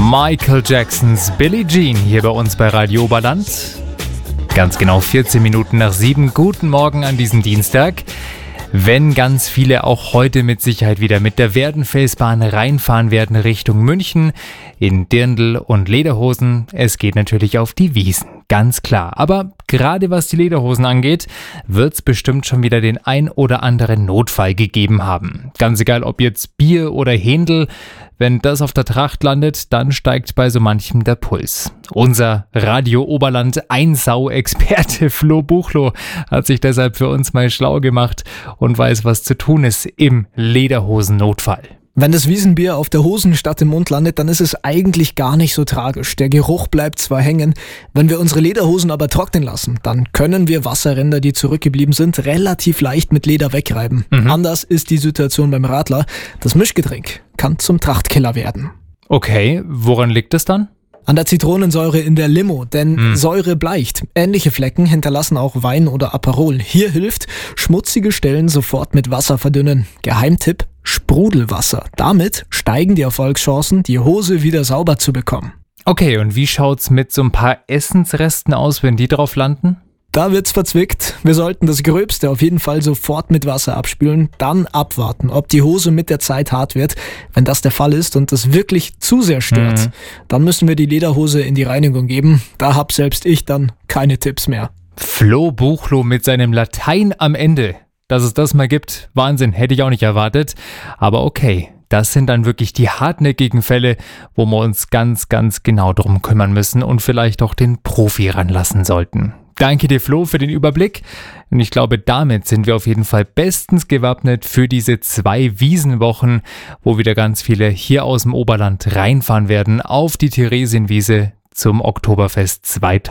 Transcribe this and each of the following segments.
Michael Jacksons Billie Jean hier bei uns bei Radio Oberland. Ganz genau 14 Minuten nach 7. Guten Morgen an diesem Dienstag. Wenn ganz viele auch heute mit Sicherheit wieder mit der Werdenfelsbahn reinfahren werden Richtung München, in Dirndl und Lederhosen. Es geht natürlich auf die Wiesn, ganz klar. Aber gerade was die Lederhosen angeht, wird es bestimmt schon wieder den ein oder anderen Notfall gegeben haben. Ganz egal, ob jetzt Bier oder Händel, wenn das auf der Tracht landet, dann steigt bei so manchem der Puls. Unser Radio Oberland Einsau-Experte Flo Buchloh hat sich deshalb für uns mal schlau gemacht und weiß, was zu tun ist im Lederhosennotfall. Wenn das Wiesenbier auf der Hosen statt im Mund landet, dann ist es eigentlich gar nicht so tragisch. Der Geruch bleibt zwar hängen, wenn wir unsere Lederhosen aber trocknen lassen, dann können wir Wasserränder, die zurückgeblieben sind, relativ leicht mit Leder wegreiben. Anders ist die Situation beim Radler. Das Mischgetränk kann zum Trachtkiller werden. Okay, woran liegt es dann? An der Zitronensäure in der Limo, denn Säure bleicht. Ähnliche Flecken hinterlassen auch Wein oder Aperol. Hier hilft, schmutzige Stellen sofort mit Wasser verdünnen. Geheimtipp: Sprudelwasser. Damit steigen die Erfolgschancen, die Hose wieder sauber zu bekommen. Okay, und wie schaut's mit so ein paar Essensresten aus, wenn die drauf landen? Da wird's verzwickt. Wir sollten das Gröbste auf jeden Fall sofort mit Wasser abspülen, dann abwarten, ob die Hose mit der Zeit hart wird. Wenn das der Fall ist und das wirklich zu sehr stört, dann müssen wir die Lederhose in die Reinigung geben. Da hab selbst ich dann keine Tipps mehr. Flo Buchloh mit seinem Latein am Ende. Dass es das mal gibt, Wahnsinn, hätte ich auch nicht erwartet. Aber okay, das sind dann wirklich die hartnäckigen Fälle, wo wir uns ganz, ganz genau drum kümmern müssen und vielleicht auch den Profi ranlassen sollten. Danke dir, Flo, für den Überblick. Und ich glaube, damit sind wir auf jeden Fall bestens gewappnet für diese 2 Wiesenwochen, wo wieder ganz viele hier aus dem Oberland reinfahren werden auf die Theresienwiese zum Oktoberfest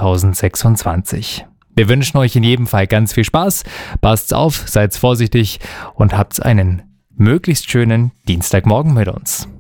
2026. Wir wünschen euch in jedem Fall ganz viel Spaß, passt auf, seid vorsichtig und habt einen möglichst schönen Dienstagmorgen mit uns.